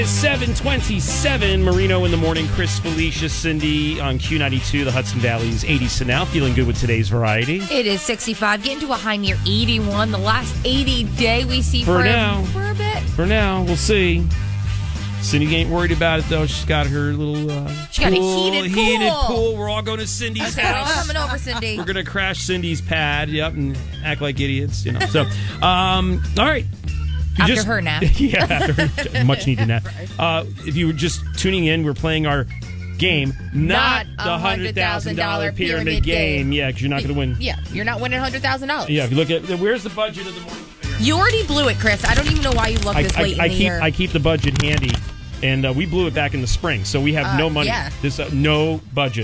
It's 7:27. Marino in the morning. Chris, Felicia, Cindy on Q92, the Hudson Valley's 80s now. Feeling good with today's variety. It is 65, getting to a high near 81. The last 80 day we see For for now. for a bit. For now, we'll see. Cindy ain't worried about it, though. She's got her little She got a heated pool. We're all going to Cindy's Okay, we're all house. coming over, Cindy. We're going to crash Cindy's pad, and act like idiots, So, all right. After her nap. Yeah, after her much needed nap. If you were just tuning in, we're playing our game, not the $100,000 pyramid game. Yeah, because you're not going to win. Yeah, you're not winning $100,000. Yeah, if you look at, where's the budget of the morning? You already blew it, Chris. I don't even know why you looked this late in the year. I keep the budget handy, and we blew it back in the spring, so we have no money. Yeah. No budget.